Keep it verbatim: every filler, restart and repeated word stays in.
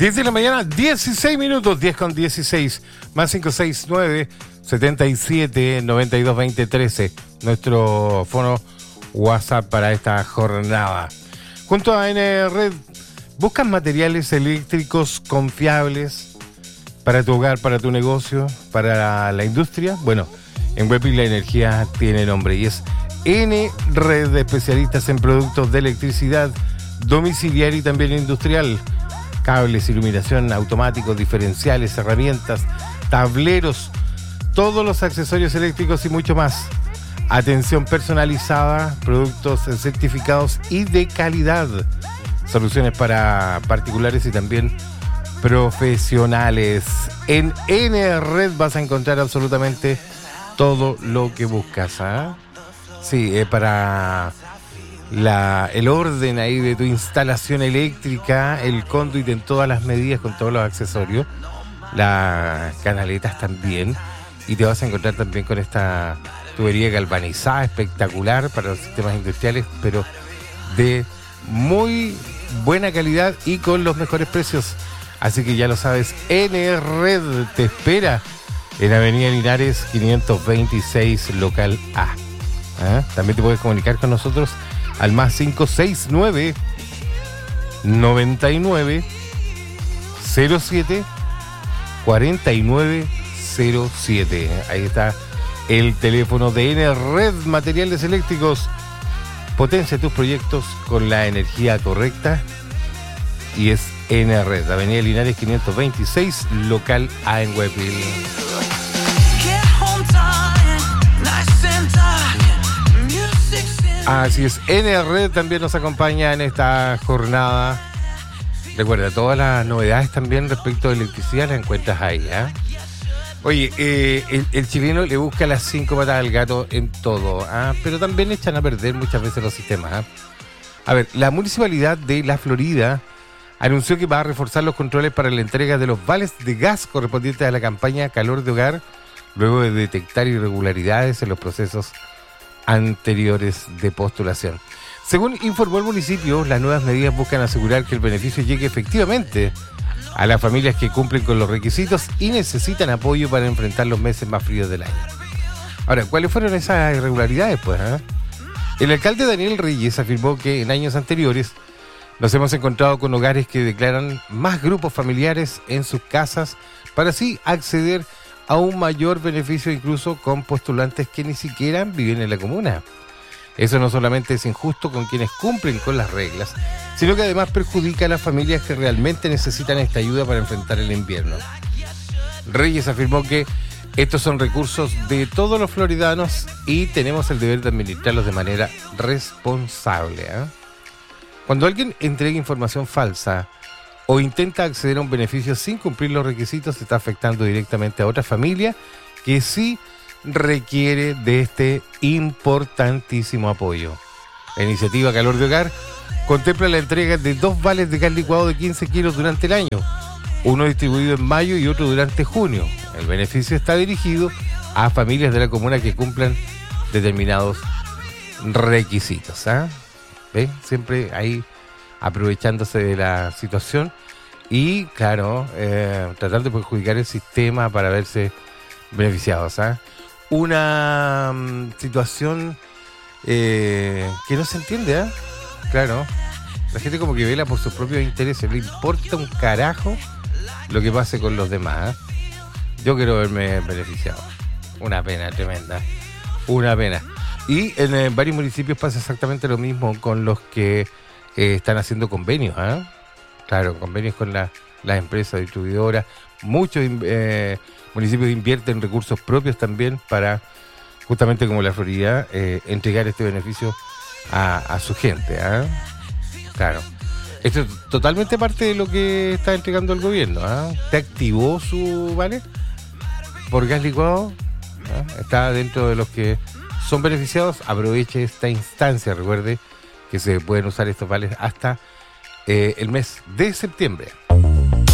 diez de la mañana, dieciséis minutos, diez con dieciséis, más cinco seis nueve, setenta y siete, noventa y dos, veinte, trece, nuestro fono WhatsApp para esta jornada. Junto a N Red, ¿buscas materiales eléctricos confiables para tu hogar, para tu negocio, para la industria? Bueno, en Webby la energía tiene nombre y es N Red, de especialistas en productos de electricidad domiciliaria y también industrial. Cables, iluminación, automáticos, diferenciales, herramientas, tableros, todos los accesorios eléctricos y mucho más. Atención personalizada, productos certificados y de calidad. Soluciones para particulares y también profesionales. En N Red vas a encontrar absolutamente todo lo que buscas, ¿ah? Sí, eh, para la, el orden ahí de tu instalación eléctrica, el conduit en todas las medidas con todos los accesorios, las canaletas también, y te vas a encontrar también con esta tubería galvanizada espectacular para los sistemas industriales, pero de muy buena calidad y con los mejores precios. Así que ya lo sabes, N Red te espera en Avenida Linares quinientos veintiséis, local A. ¿Ah? También te puedes comunicar con nosotros al más cinco seis nueve, noventa y nueve, cero siete, cuarenta y nueve cero siete. Ahí está el teléfono de N Red Materiales Eléctricos. Potencia tus proyectos con la energía correcta y es N Red, Avenida Linares quinientos veintiséis, local A en Webville. Así es, N Red también nos acompaña en esta jornada. Recuerda, todas las novedades también respecto de electricidad las encuentras ahí, ¿eh? Oye, eh, el, el chileno le busca las cinco patas al gato en todo, ¿eh? Pero también echan a perder muchas veces los sistemas, ¿eh? A ver, la Municipalidad de La Florida anunció que va a reforzar los controles para la entrega de los vales de gas correspondientes a la campaña Calor de Hogar, luego de detectar irregularidades en los procesos anteriores de postulación. Según informó el municipio, las nuevas medidas buscan asegurar que el beneficio llegue efectivamente a las familias que cumplen con los requisitos y necesitan apoyo para enfrentar los meses más fríos del año. Ahora, ¿cuáles fueron esas irregularidades? Pues, ¿eh? El alcalde Daniel Reyes afirmó que en años anteriores nos hemos encontrado con hogares que declaran más grupos familiares en sus casas para así acceder a un mayor beneficio, incluso con postulantes que ni siquiera viven en la comuna. Eso no solamente es injusto con quienes cumplen con las reglas, sino que además perjudica a las familias que realmente necesitan esta ayuda para enfrentar el invierno. Reyes afirmó que estos son recursos de todos los floridanos y tenemos el deber de administrarlos de manera responsable, ¿eh? Cuando alguien entrega información falsa o intenta acceder a un beneficio sin cumplir los requisitos, se está afectando directamente a otra familia que sí requiere de este importantísimo apoyo. La iniciativa Calor de Hogar contempla la entrega de dos vales de gas licuado de quince kilos durante el año, uno distribuido en mayo y otro durante junio. El beneficio está dirigido a familias de la comuna que cumplan determinados requisitos, ¿eh? ¿Ven? Siempre ahí aprovechándose de la situación y, claro, eh, tratando de perjudicar el sistema para verse beneficiados, ¿eh? Una um, situación eh, que no se entiende, ¿eh? Claro, la gente como que vela por sus propios intereses, le importa un carajo lo que pase con los demás, ¿eh? Yo quiero verme beneficiado. Una pena tremenda, una pena. Y en, en varios municipios pasa exactamente lo mismo con los que eh, están haciendo convenios, ¿eh? Claro, convenios con la, las empresas distribuidoras. Muchos eh, municipios invierten recursos propios también para, justamente como la Florida, eh, entregar este beneficio a, a su gente, ¿eh? Claro. Esto es totalmente parte de lo que está entregando el gobierno, ¿eh? ¿Te activó su vale por gas licuado? ¿Eh? Está dentro de los que son beneficiados. Aproveche esta instancia. Recuerde que se pueden usar estos vales hasta eh, el mes de septiembre.